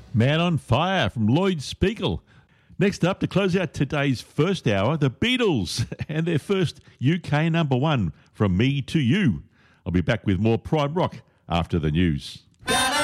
Man on Fire from Lloyd Spiegel. Next up, to close out today's first hour, the Beatles and their first UK number one, From Me to You. I'll be back with more Prime Rock after the news.